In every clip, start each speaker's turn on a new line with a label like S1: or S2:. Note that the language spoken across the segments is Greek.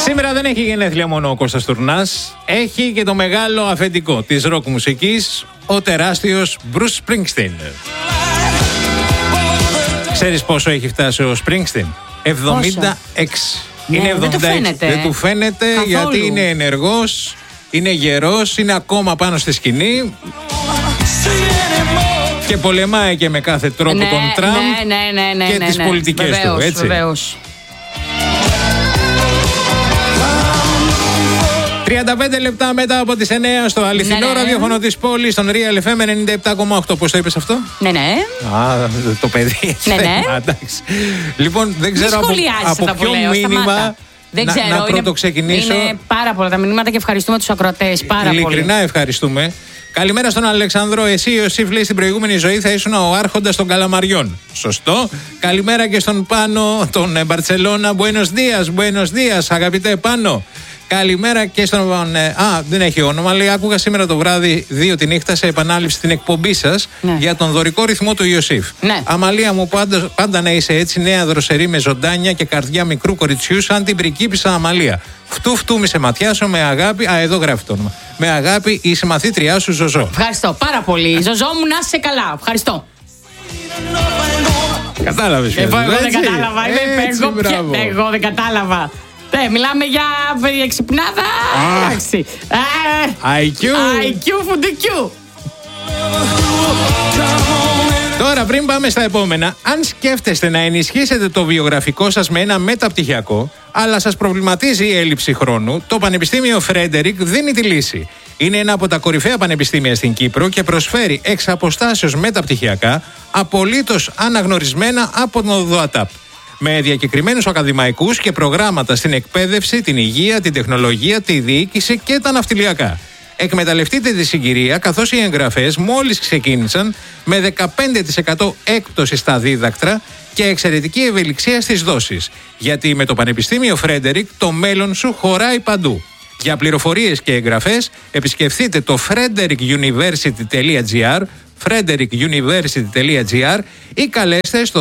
S1: Σήμερα δεν έχει γενέθλια μόνο ο Κώστας Τουρνάς. Έχει και το μεγάλο αφεντικό της ροκ μουσικής, ο τεράστιος Bruce Springsteen. Ξέρεις πόσο έχει φτάσει ο Springsteen? 76. Είναι 76. Δεν του φαίνεται καθόλου. Γιατί είναι ενεργός, είναι γερός, είναι ακόμα πάνω στη σκηνή. Και πολεμάει και με κάθε τρόπο τον Τραμπ και τις πολιτικές του, έτσι. Βεβαίως. 35 λεπτά μετά από τις 9 στο αληθινό ραδιόφωνο της πόλης, στον Real FM 97,8. Πώς το είπες αυτό?
S2: Ναι.
S1: Α, το παιδί.
S2: Ναι.
S1: Λοιπόν, δεν ξέρω από ποιο μήνυμα να πρωτοξεκινήσω.
S2: Είναι πάρα πολλά τα μηνύματα και ευχαριστούμε τους ακροατές.
S1: Ειλικρινά ευχαριστούμε. Καλημέρα στον Αλεξάνδρο. Εσύ, Ιωσήφ, λέει, στην προηγούμενη ζωή θα ήσουν ο άρχοντας των καλαμαριών. Σωστό. Καλημέρα και στον Πάνο, τον Μπαρτσελώνα. Buenos días, αγαπητέ Πάνο. Καλημέρα και στον. Δεν έχει όνομα. Λέει: άκουγα σήμερα το βράδυ 2 τη νύχτα σε επανάληψη την εκπομπή σας για τον δωρικό ρυθμό του Ιωσήφ. Ναι. Αμαλία μου, πάντα να είσαι έτσι, νέα δροσερή με ζωντάνια και καρδιά μικρού κοριτσιού, σαν την πριγκίπισσα Αμαλία. Φτού μη σε ματιάσω με αγάπη. Εδώ γράφει το όνομα. Με αγάπη η συμμαθήτριά σου Ζωζό.
S2: Ευχαριστώ πάρα πολύ. Ζωζό μου, να είσαι καλά. Ευχαριστώ.
S1: Κατάλαβες?
S2: Εγώ δεν κατάλαβα. Εγώ δεν κατάλαβα. Μιλάμε για εξυπνάδα. Εντάξει. IQ φουντικιού.
S1: Τώρα, πριν πάμε στα επόμενα, αν σκέφτεστε να ενισχύσετε το βιογραφικό σας με ένα μεταπτυχιακό, αλλά σας προβληματίζει η έλλειψη χρόνου, το Πανεπιστήμιο Φρέντερικ δίνει τη λύση. Είναι ένα από τα κορυφαία πανεπιστήμια στην Κύπρο και προσφέρει εξ αποστάσεως μεταπτυχιακά, απολύτως αναγνωρισμένα από τον ΟΔΟΑΤΑΠ. Με διακεκριμένους ακαδημαϊκούς και προγράμματα στην εκπαίδευση, την υγεία, την τεχνολογία, τη διοίκηση και τα ναυτιλιακά. Εκμεταλλευτείτε τη συγκυρία, καθώς οι εγγραφές μόλις ξεκίνησαν, με 15% έκπτωση στα δίδακτρα και εξαιρετική ευελιξία στις δόσεις. Γιατί με το Πανεπιστήμιο Φρέντερικ το μέλλον σου χωράει παντού. Για πληροφορίες και εγγραφές επισκεφτείτε το frederickuniversity.gr, frederickuniversity.gr ή καλέστε στο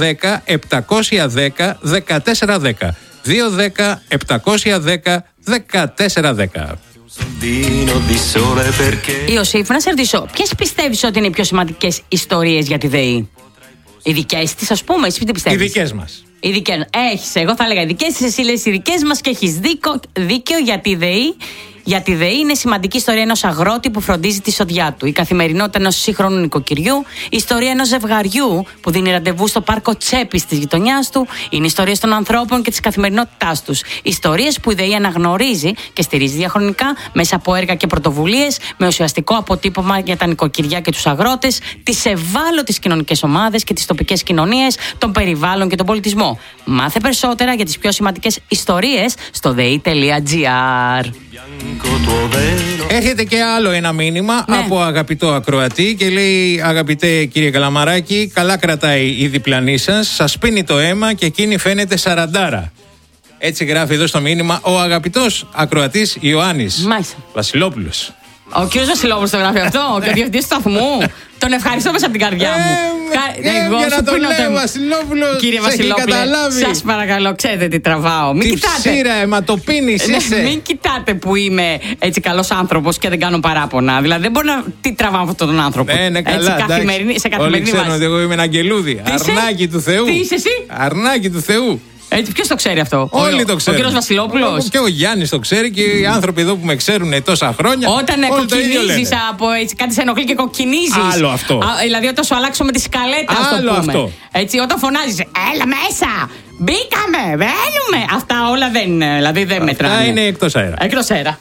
S1: 210-710-1410. 210-710-1410.
S2: Ιωσήφ, να σε ρωτήσω, ποιες πιστεύεις ότι είναι οι πιο σημαντικές ιστορίες για τη ΔΕΗ? Οι δικές της, ας πούμε, εσύ τι πιστεύεις?
S1: Οι δικές μας.
S2: Έχεις, εγώ θα έλεγα οι δικές της, εσύ λες οι δικές μας και έχεις δίκιο για τη ΔΕΗ. Για τη ΔΕΗ είναι σημαντική ιστορία ενός αγρότη που φροντίζει τη σοδιά του, η καθημερινότητα ενός σύγχρονου νοικοκυριού, η ιστορία ενός ζευγαριού που δίνει ραντεβού στο πάρκο Τσέπης της γειτονιάς του, είναι ιστορίες των ανθρώπων και της καθημερινότητάς τους. Ιστορίες που η ΔΕΗ αναγνωρίζει και στηρίζει διαχρονικά μέσα από έργα και πρωτοβουλίες με ουσιαστικό αποτύπωμα για τα νοικοκυριά και τους αγρότες, τις ευάλωτες κοινωνικές ομάδες και τις τοπικές κοινωνίες, τον περιβάλλον και τον πολιτισμό. Μάθε περισσότερα για τις πιο σημαντικές ιστορίες στο dei.gr.
S1: Έρχεται και άλλο ένα μήνυμα από αγαπητό ακροατή και λέει: αγαπητέ κύριε Καλαμαράκη, καλά κρατάει η διπλανή σας πίνει το αίμα και εκείνη φαίνεται σαραντάρα. Έτσι γράφει εδώ στο μήνυμα ο αγαπητός ακροατής Ιωάννης Βασιλόπουλος.
S2: Ο κύριος Βασιλόπουλος το γράφει αυτό, και ο διευθυντής του σταθμού. Τον ευχαριστώ μέσα από την καρδιά μου.
S1: Εγώ για να το λέω Βασιλόπουλος.
S2: Κύριε Βασιλόπουλε, σας παρακαλώ, ξέρετε τι τραβάω. Μην κοιτάτε.
S1: Ψήρα, αιματοπίνης είσαι.
S2: Μην κοιτάτε που είμαι έτσι καλός άνθρωπος και δεν κάνω παράπονα. Δηλαδή δεν μπορώ να. Τι τραβάω αυτόν τον άνθρωπο.
S1: Ναι, καλά. Σε καθημερινή βάση. Όλοι ξέρουν ότι εγώ είμαι ένα αγγελούδι. Αρνάκι του Θεού.
S2: Τι είσαι εσύ?
S1: Αρνάκι του Θεού.
S2: Ποιος το ξέρει αυτό?
S1: Όλοι το ξέρουν.
S2: Ο κύριος Βασιλόπουλος.
S1: Και ο Γιάννης το ξέρει και οι άνθρωποι εδώ που με ξέρουν τόσα χρόνια.
S2: Όταν κοκκινίζεις από έτσι, κάτι σε ενοχλεί και κοκκινίζεις.
S1: Άλλο αυτό.
S2: Δηλαδή όταν σου αλλάξω με τη σκαλέτα,
S1: άλλο αυτό.
S2: Έτσι, όταν φωνάζεις, έλα μέσα, μπήκαμε, μπαίνουμε. Αυτά όλα δεν μετράνε.
S1: Αυτά είναι εκτός αέρα.
S2: Εκτός αέρα.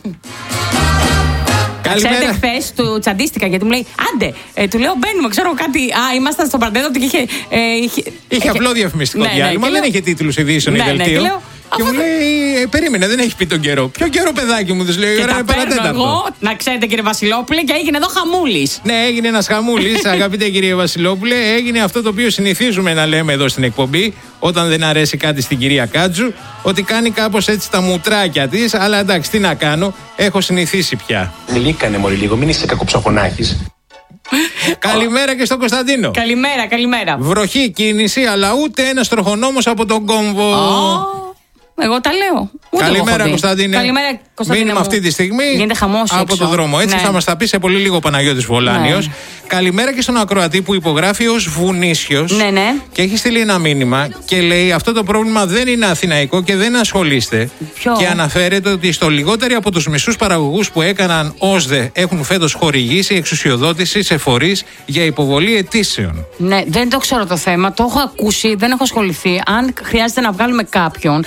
S2: Ξέρετε, χθες του τσαντίστηκα γιατί μου λέει άντε, του λέω μπαίνουμε, ξέρω κάτι. Ήμασταν στο Παντέδο και
S1: είχε απλό διαφημιστικό διάλειμμα, δεν είχε τίτλους ειδήσεων ή δελτίο. Και μου λέει, περίμενε, δεν έχει πει τον καιρό. Ποιο καιρό, παιδάκι μου, της λέει, η ώρα είναι παρατέταρτο.
S2: Εγώ, να ξέρετε κύριε Βασιλόπουλε, και έγινε εδώ χαμούλης.
S1: Ναι, έγινε ένας χαμούλης, αγαπητέ κύριε Βασιλόπουλε. Έγινε αυτό το οποίο συνηθίζουμε να λέμε εδώ στην εκπομπή, όταν δεν αρέσει κάτι στην κυρία Κάτζου, ότι κάνει κάπως έτσι τα μουτράκια της. Αλλά εντάξει, τι να κάνω, έχω συνηθίσει πια.
S3: Λύκανε μόλι λίγο, μην είσαι κακοψαχονάχης.
S1: Καλημέρα και στον Κωνσταντίνο.
S2: Καλημέρα.
S1: Βροχή κίνηση, αλλά ούτε ένας τροχονόμος από τον κόμβο.
S2: Εγώ τα λέω.
S1: Καλημέρα, Κωνσταντίνε.
S2: Καλημέρα, Κωνσταντίνε.
S1: Μείνουμε αυτή τη στιγμή
S2: από
S1: το δρόμο. Έτσι θα μας τα πει σε πολύ λίγο Παναγιώτης Βολάνιος. Καλημέρα και στον ακροατή που υπογράφει ως Βουνίσιος.
S2: Ναι.
S1: Και έχει στείλει ένα μήνυμα και λέει: αυτό το πρόβλημα δεν είναι αθηναϊκό και δεν ασχολείστε.
S2: Ποιο?
S1: Και αναφέρεται ότι στο λιγότεροι από τους μισούς παραγωγούς που έκαναν ΩΣΔΕ έχουν φέτος χορηγήσει εξουσιοδότηση σε φορείς για υποβολή αιτήσεων.
S2: Ναι, δεν το ξέρω το θέμα. Το έχω ακούσει, δεν έχω ασχοληθεί. Αν χρειάζεται να βγάλουμε κάποιον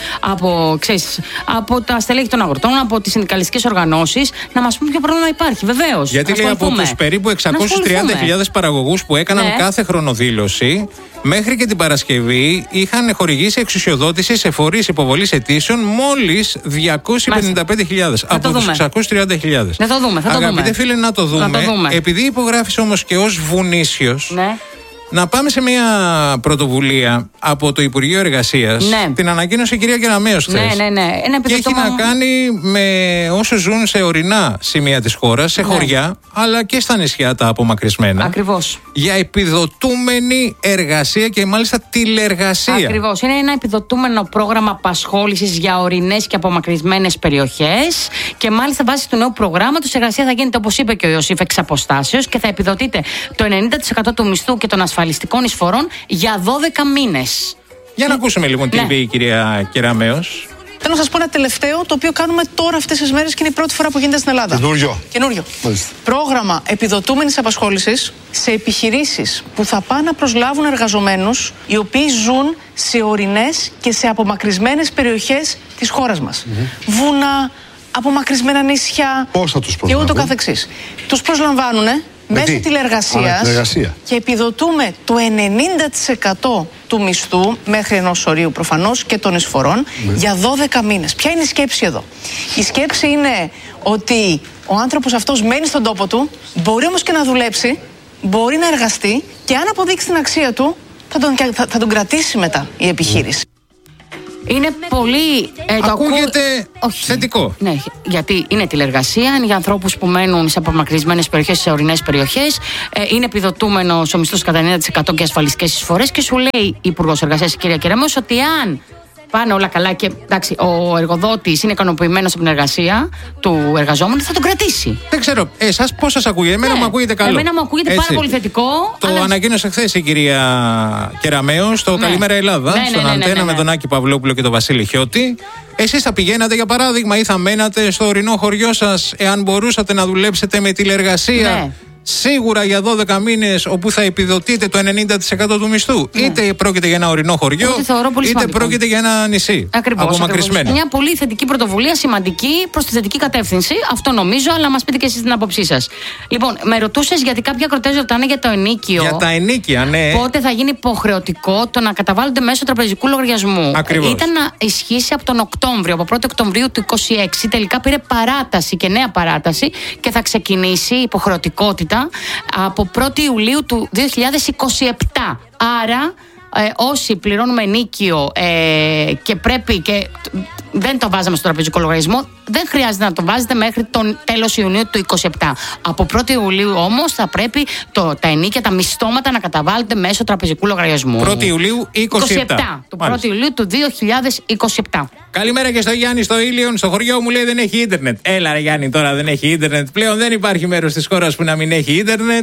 S2: από τα στελέχη των αγροτών, από τις συνδικαλιστικές οργανώσεις, να μας πούμε ποιο πρόβλημα υπάρχει. Βεβαίως.
S1: Γιατί λέει από τους περίπου 630.000 παραγωγούς που έκαναν κάθε χρονοδήλωση, μέχρι και την Παρασκευή είχαν χορηγήσει εξουσιοδότηση σε φορείς υποβολής αιτήσεων μόλις 255.000 από τους 630.000.
S2: Θα το δούμε.
S1: Αγαπητέ φίλε, να το δούμε. Επειδή υπογράφεις όμως και ως Βουνίσιος.
S2: Ναι.
S1: Να πάμε σε μια πρωτοβουλία από το Υπουργείο Εργασίας.
S2: Ναι.
S1: Την ανακοίνωσε η κυρία Κεραμέως χθες.
S2: Ναι.
S1: Και έχει να κάνει με όσους ζουν σε ορεινά σημεία της χώρας, σε χωριά, αλλά και στα νησιά τα απομακρυσμένα.
S2: Ακριβώς.
S1: Για επιδοτούμενη εργασία και μάλιστα τηλεργασία.
S2: Ακριβώς. Είναι ένα επιδοτούμενο πρόγραμμα απασχόλησης για ορεινές και απομακρυσμένες περιοχές. Και μάλιστα βάσει του νέου προγράμματος η εργασία θα γίνεται, όπως είπε και ο Ιωσήφ, εξ αποστάσεως και θα επιδοτείται το 90% του μισθού και των ασφαλιστικών εισφορών για 12 μήνες.
S1: Για να ακούσουμε λοιπόν τι είπε η κυρία Κεραμέως.
S4: Θέλω να σας πω ένα τελευταίο, το οποίο κάνουμε τώρα αυτές τις μέρες και είναι η πρώτη φορά που γίνεται στην Ελλάδα. Καινούριο. Πρόγραμμα επιδοτούμενης απασχόλησης σε επιχειρήσεις που θα πάνε να προσλάβουν εργαζομένους οι οποίοι ζουν σε ορεινές και σε απομακρυσμένες περιοχές της χώρας μας. Βουνά, απομακρυσμένα νησιά και ούτω καθεξής. Τους προσλαμβάνουνε μέσω τηλεργασίας και επιδοτούμε το 90% του μισθού μέχρι ενός ορίου προφανώς και των εισφορών για 12 μήνες. Ποια είναι η σκέψη εδώ? Η σκέψη είναι ότι ο άνθρωπος αυτός μένει στον τόπο του, μπορεί όμως και να δουλέψει, μπορεί να εργαστεί και αν αποδείξει την αξία του θα τον κρατήσει μετά η επιχείρηση.
S2: Είναι πολύ.
S1: Ακούγεται θετικό.
S2: Ναι, γιατί είναι τηλεργασία, είναι για ανθρώπους που μένουν σε απομακρυσμένες περιοχές, σε ορεινές περιοχές. Είναι επιδοτούμενος ο μισθός κατά 90% και ασφαλιστικές εισφορές. Και σου λέει η Υπουργός Εργασίας, η κυρία Κεραμέως, ότι αν πάνε όλα καλά και εντάξει, ο εργοδότης είναι ικανοποιημένος από την εργασία του εργαζόμενου, θα τον κρατήσει.
S1: Δεν ξέρω, εσάς πώς σας ακούγεται? Εμένα μου ακούγεται καλό.
S2: Εμένα μου ακούγεται πάρα πολύ θετικό.
S1: Το ανακοίνωσε χθες η κυρία Κεραμέως στο Καλημέρα Ελλάδα, στον Αντένα με τον Άκη Παυλόπουλο και τον Βασίλη Χιώτη. Εσείς θα πηγαίνατε για παράδειγμα ή θα μένατε στο ορεινό χωριό σας εάν μπορούσατε να δουλέψετε με τηλεργασία? Σίγουρα για 12 μήνες, όπου θα επιδοτείτε το 90% του μισθού. Είτε πρόκειται για ένα ορεινό χωριό, είτε πρόκειται για ένα νησί. Απομακρυσμένο.
S2: Μια πολύ θετική πρωτοβουλία, σημαντική προς τη θετική κατεύθυνση. Αυτό νομίζω, αλλά μας πείτε και εσείς την άποψή σας. Λοιπόν, με ρωτούσες γιατί κάποιοι ακροτές ρωτάνε για το ενίκιο.
S1: Για τα ενίκια, ναι.
S2: Πότε θα γίνει υποχρεωτικό το να καταβάλλονται μέσω τραπεζικού λογαριασμού?
S1: Ακριβώς.
S2: Ήταν να ισχύσει από τον Οκτώβριο, από 1η Οκτωβρίου του 2026. Τελικά πήρε παράταση και νέα παράταση και θα ξεκινήσει υποχρεωτικότητα από 1η Ιουλίου του 2027. Άρα όσοι πληρώνουμε ενίκιο και πρέπει και δεν το βάζαμε στο τραπεζικό λογαριασμό, δεν χρειάζεται να το βάζετε μέχρι τον τέλος Ιουνίου του 2027. Από 1η Ιουλίου όμως θα πρέπει τα ενίκια, τα μισθώματα να καταβάλλονται μέσω τραπεζικού λογαριασμού.
S1: 1η Ιουλίου 27.
S2: Του 1η Ιουλίου του 2027.
S1: Καλημέρα και στο Γιάννη στο Ήλιον. Στο χωριό μου λέει δεν έχει ίντερνετ. Έλα ρε Γιάννη, τώρα δεν έχει ίντερνετ. Πλέον δεν υπάρχει μέρος της χώρας που να μην έχει ίντερνετ.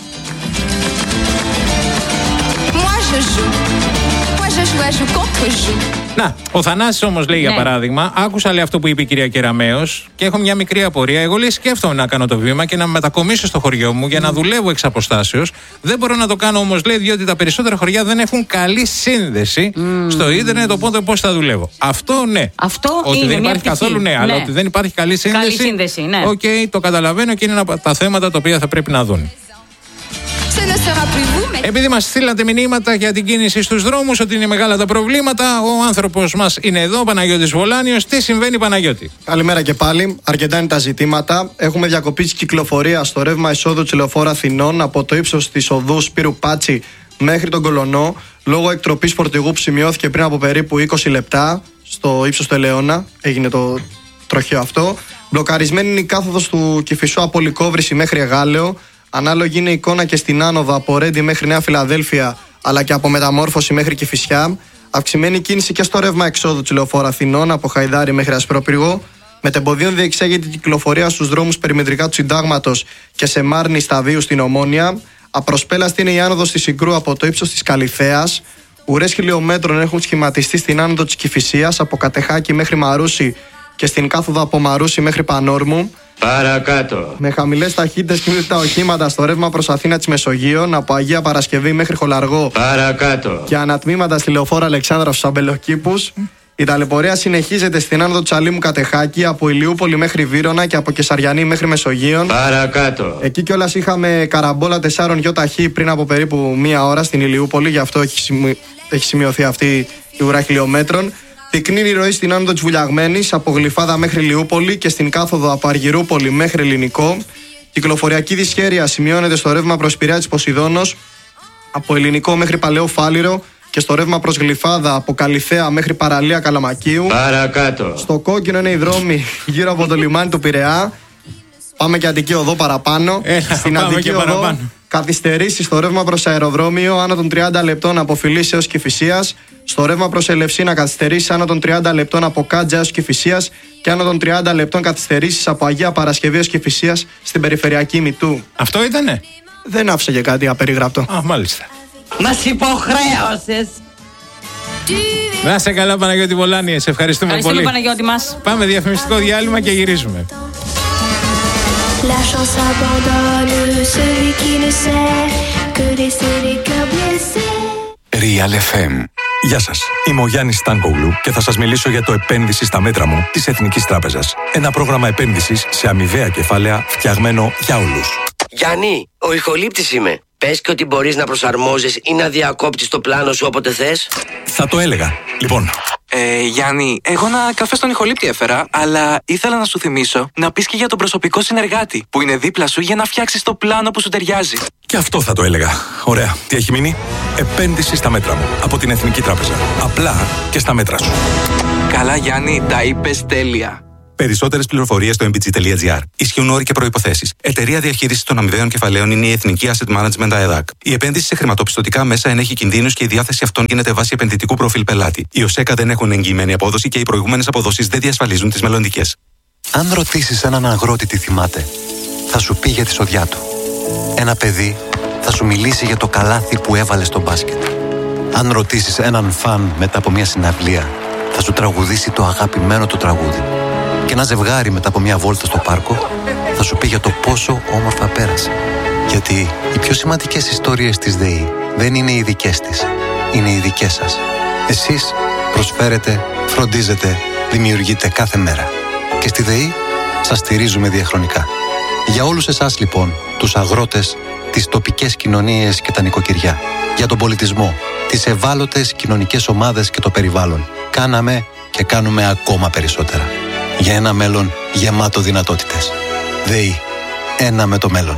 S1: Να, ο Θανάσης όμως λέει για παράδειγμα, άκουσα λέει αυτό που είπε η κυρία Κεραμέως και έχω μια μικρή απορία. Εγώ λέει σκέφτομαι να κάνω το βήμα και να μετακομίσω στο χωριό μου για να δουλεύω εξ αποστάσεως. Δεν μπορώ να το κάνω όμως λέει διότι τα περισσότερα χωριά δεν έχουν καλή σύνδεση στο ίντερνετ, οπότε πώς θα δουλεύω? Αυτό ναι.
S2: Αυτό
S1: ότι
S2: είναι
S1: δεν υπάρχει καθόλου ναι, αλλά ότι δεν υπάρχει καλή σύνδεση.
S2: Καλή σύνδεση, ναι.
S1: Οκ, το καταλαβαίνω και είναι ένα από τα θέματα τα οποία θα πρέπει να δουν. Επειδή μας στείλατε μηνύματα για την κίνηση στους δρόμους, ότι είναι μεγάλα τα προβλήματα, ο άνθρωπος μας είναι εδώ, Παναγιώτης Βολάνιος. Τι συμβαίνει, Παναγιώτη?
S5: Καλημέρα και πάλι. Αρκετά είναι τα ζητήματα. Έχουμε διακοπή της κυκλοφορίας στο ρεύμα εισόδου της Λεωφόρου Αθηνών από το ύψος της οδού Σπύρου Πάτσι μέχρι τον Κολωνό, λόγω εκτροπής φορτηγού που σημειώθηκε πριν από περίπου 20 λεπτά στο ύψος του Ελαιώνα. Έγινε το τροχαίο αυτό. Μπλοκαρισμένη είναι η κάθοδος του Κηφισού από Λυκόβρηση μέχρι Εγάλεο. Ανάλογη είναι η εικόνα και στην άνοδο από Ρέντι μέχρι Νέα Φιλαδέλφια, αλλά και από Μεταμόρφωση μέχρι Κηφισιά. Αυξημένη κίνηση και στο ρεύμα εξόδου του λεωφόρου Αθηνών από Χαϊδάρη μέχρι Ασπρόπυργο. Μετεμποδίων διεξάγεται η κυκλοφορία στους δρόμους περιμετρικά του Συντάγματος και σε Μάρνη Σταδίου στην Ομόνια. Απροσπέλαστη είναι η άνοδος της Συγκρού από το ύψος της Καλιθέας. Ουρές χιλιόμετρων έχουν σχηματιστεί στην άνοδο της Κηφισίας από Κατεχάκη μέχρι Μαρούσι και στην κάθοδο από Μαρούσι μέχρι Πανόρμου.
S6: Παρακάτω.
S5: Με χαμηλές ταχύτητες κινούνται τα οχήματα στο ρεύμα προς Αθήνα της Μεσογείων από Αγία Παρασκευή μέχρι Χολαργό.
S6: Παρακάτω.
S5: Και ανατμήματα στη λεωφόρο Αλεξάνδρα στους Αμπελοκήπους. Η ταλαιπωρία συνεχίζεται στην άνοδο του Αλήμου Κατεχάκη από Ηλιούπολη μέχρι Βύρωνα και από Κεσαριανή μέχρι Μεσογείων.
S6: Παρακάτω.
S5: Εκεί κιόλας είχαμε καραμπόλα 4 ΙΧ πριν από περίπου μία ώρα στην Ηλιούπολη, γι' αυτό έχει σημειωθεί αυτή η ουρά χιλιόμετρων. Πυκνή ροή στην άνοδο της Βουλιαγμένης από Γλυφάδα μέχρι Ηλιούπολη και στην κάθοδο από Αργυρούπολη μέχρι Ελληνικό. Κυκλοφοριακή δυσχέρεια σημειώνεται στο ρεύμα προς Πειραιά της Ποσειδώνος από Ελληνικό μέχρι Παλαιό Φάληρο και στο ρεύμα προς Γλυφάδα από Καλιθέα μέχρι Παραλία Καλαμακίου.
S6: Παρακάτω.
S5: Στο κόκκινο είναι οι δρόμοι γύρω από το λιμάνι του Πειραιά. Πάμε και Αττική Οδό παραπάνω. Στην Αττική Οδό καθυστερήσεις στο ρεύμα προς αεροδρόμιο άνω των 30 λεπτών από Φιλής έως Κηφισίας. Στο ρεύμα προς Ελευσίνα καθυστερήσεις άνω των 30 λεπτών από Κάντζα έως Κηφισίας και άνω των 30 λεπτών καθυστερήσεις από Αγία Παρασκευή έως Κηφισίας στην περιφερειακή Μητού.
S1: Αυτό ήτανε?
S5: Δεν άφησε και κάτι απεριγράπτο.
S1: Α, μάλιστα.
S7: Μας υποχρέωσες.
S1: Να είσαι καλά, Παναγιώτη Βολάνη, σε ευχαριστούμε πολύ.
S2: Παναγιώτη μας.
S1: Πάμε διαφημιστικό διάλειμμα και γυρίζουμε.
S8: La chance abandonne celui qui ne sait que laisser les cœurs blessés.
S9: Real FM. Γεια σας, είμαι ο Γιάννης Στάνκογλου και θα σας μιλήσω για το επένδυση στα μέτρα μου της Εθνικής Τράπεζας. Ένα πρόγραμμα επένδυσης σε αμοιβαία κεφάλαια φτιαγμένο για όλους.
S10: Γιάννη, ο ηχολήπτης είμαι. Πες και ότι μπορείς να προσαρμόζεις ή να διακόπτεις το πλάνο σου όποτε θες.
S9: Θα το έλεγα. Λοιπόν.
S11: Γιάννη, εγώ ένα καφέ στον ηχολήπτη έφερα, αλλά ήθελα να σου θυμίσω να πεις και για τον προσωπικό συνεργάτη που είναι δίπλα σου για να φτιάξεις το πλάνο που σου ταιριάζει.
S9: Και αυτό θα το έλεγα. Ωραία. Τι έχει μείνει? Επένδυση στα μέτρα μου από την Εθνική Τράπεζα. Απλά και στα μέτρα σου.
S11: Καλά, Γιάννη, τα είπες τέλεια.
S9: Περισσότερες πληροφορίες στο mbg.gr. Ισχύουν όροι και προϋποθέσεις. Εταιρεία διαχείρισης των αμοιβαίων κεφαλαίων είναι η Εθνική Asset Management ΑΕΔΑΚ. Η επένδυση σε χρηματοπιστωτικά μέσα ενέχει κινδύνους και η διάθεση αυτών γίνεται βάσει επενδυτικού προφίλ πελάτη. Οι ΟΣΕΚΑ δεν έχουν εγγυημένη απόδοση και οι προηγούμενες αποδόσεις δεν διασφαλίζουν τις μελλοντικές.
S12: Αν ρωτήσεις έναν αγρότη τι θυμάται, θα σου πει για τη σοδιά του. Ένα παιδί θα σου μιλήσει για το καλάθι που έβαλε στο μπάσκετ. Αν ρωτήσεις έναν φαν μετά από μια συναυλία, θα σου τραγουδήσει το αγαπημένο του τραγούδι. Και ένα ζευγάρι μετά από μια βόλτα στο πάρκο θα σου πει για το πόσο όμορφα πέρασε. Γιατί οι πιο σημαντικές ιστορίες της ΔΕΗ δεν είναι οι δικές της, είναι οι δικές σας. Εσείς προσφέρετε, φροντίζετε, δημιουργείτε κάθε μέρα. Και στη ΔΕΗ σας στηρίζουμε διαχρονικά. Για όλους εσάς λοιπόν, τους αγρότες, τις τοπικές κοινωνίες και τα νοικοκυριά, για τον πολιτισμό, τις ευάλωτες κοινωνικές ομάδες και το περιβάλλον, κάναμε και κάνουμε ακόμα περισσότερα. Για ένα μέλλον γεμάτο δυνατότητες. ΔΕΗ. Ένα με το μέλλον.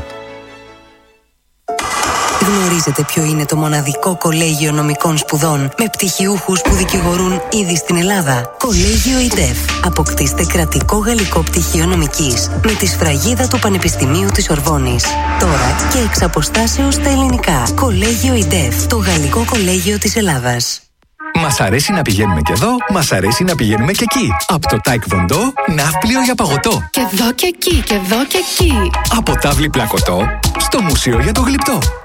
S13: Γνωρίζετε ποιο είναι το μοναδικό κολέγιο νομικών σπουδών με πτυχιούχους που δικηγορούν ήδη στην Ελλάδα? Κολέγιο ΙΔΕΦ. Αποκτήστε κρατικό γαλλικό πτυχίο νομικής με τη σφραγίδα του Πανεπιστημίου της Ορβόνης. Τώρα και εξ αποστάσεως στα ελληνικά. Κολέγιο ΙΔΕΦ. Το γαλλικό κολέγιο της Ελλάδας.
S14: Μας αρέσει να πηγαίνουμε και εδώ, μας αρέσει να πηγαίνουμε και εκεί. Από το Taekwondo, ναύπλιο για παγωτό.
S15: Και εδώ και εκεί, και εδώ και εκεί.
S14: Από τάβλη πλακωτό, στο μουσείο για το γλυπτό.